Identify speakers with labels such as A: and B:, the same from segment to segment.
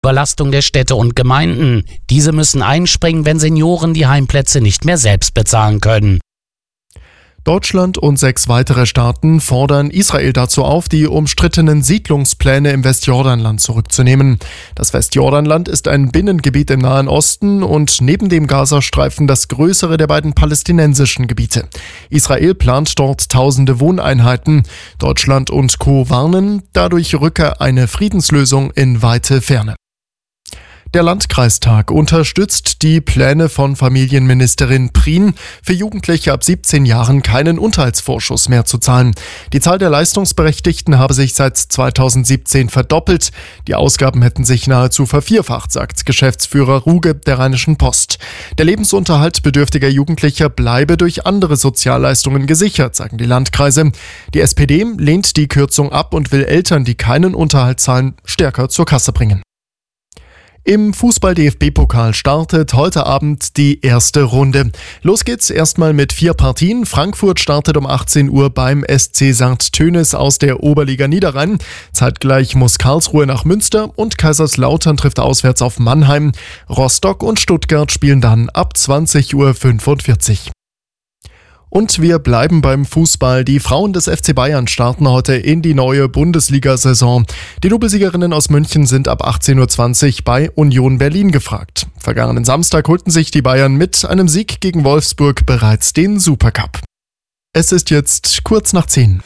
A: Überlastung der Städte und Gemeinden. Diese müssen einspringen, wenn Senioren die Heimplätze nicht mehr selbst bezahlen können.
B: Deutschland und 6 weitere Staaten fordern Israel dazu auf, die umstrittenen Siedlungspläne im Westjordanland zurückzunehmen. Das Westjordanland ist ein Binnengebiet im Nahen Osten und neben dem Gazastreifen das größere der beiden palästinensischen Gebiete. Israel plant dort tausende Wohneinheiten. Deutschland und Co. warnen, dadurch rücke eine Friedenslösung in weite Ferne. Der Landkreistag unterstützt die Pläne von Familienministerin Prien, für Jugendliche ab 17 Jahren keinen Unterhaltsvorschuss mehr zu zahlen. Die Zahl der Leistungsberechtigten habe sich seit 2017 verdoppelt. Die Ausgaben hätten sich nahezu vervierfacht, sagt Geschäftsführer Ruge der Rheinischen Post. Der Lebensunterhalt bedürftiger Jugendlicher bleibe durch andere Sozialleistungen gesichert, sagen die Landkreise. Die SPD lehnt die Kürzung ab und will Eltern, die keinen Unterhalt zahlen, stärker zur Kasse bringen. Im Fußball-DFB-Pokal startet heute Abend die erste Runde. Los geht's erstmal mit 4 Partien. Frankfurt startet um 18 Uhr beim SC St. Tönis aus der Oberliga Niederrhein. Zeitgleich muss Karlsruhe nach Münster und Kaiserslautern trifft auswärts auf Mannheim. Rostock und Stuttgart spielen dann ab 20:45 Uhr. Und wir bleiben beim Fußball. Die Frauen des FC Bayern starten heute in die neue Bundesliga-Saison. Die Doublesiegerinnen aus München sind ab 18:20 Uhr bei Union Berlin gefragt. Vergangenen Samstag holten sich die Bayern mit einem Sieg gegen Wolfsburg bereits den Supercup. Es ist jetzt kurz nach 10.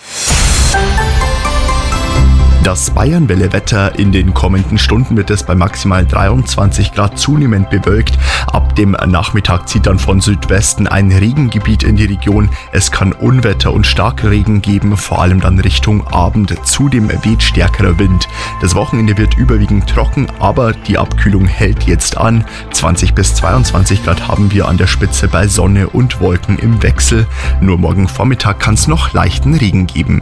C: Das Bayernwelle-Wetter: in den kommenden Stunden wird es bei maximal 23 Grad zunehmend bewölkt. Ab dem Nachmittag zieht dann von Südwesten ein Regengebiet in die Region. Es kann Unwetter und Starkregen geben, vor allem dann Richtung Abend. Zudem weht stärkerer Wind. Das Wochenende wird überwiegend trocken, aber die Abkühlung hält jetzt an. 20 bis 22 Grad haben wir an der Spitze bei Sonne und Wolken im Wechsel. Nur morgen Vormittag kann es noch leichten Regen geben.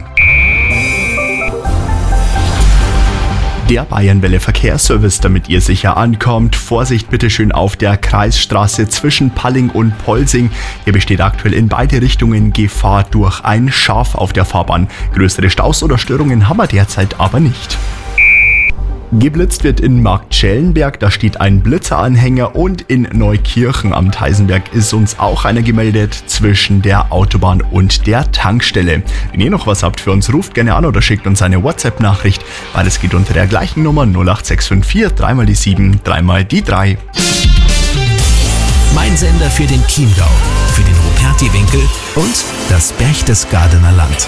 C: Der Bayernwelle Verkehrsservice, damit ihr sicher ankommt. Vorsicht bitte schön auf der Kreisstraße zwischen Palling und Polsing. Hier besteht aktuell in beide Richtungen Gefahr durch ein Schaf auf der Fahrbahn. Größere Staus oder Störungen haben wir derzeit aber nicht. Geblitzt wird in Marktschellenberg, da steht ein Blitzeranhänger, und in Neukirchen am Theisenberg ist uns auch einer gemeldet zwischen der Autobahn und der Tankstelle. Wenn ihr noch was habt für uns, ruft gerne an oder schickt uns eine WhatsApp-Nachricht. Beides geht unter der gleichen Nummer 08654 3 die 7 3 die 3.
D: Mein Sender für den Chiemgau, für den Ruperti-Winkel und das Berchtesgadener Land.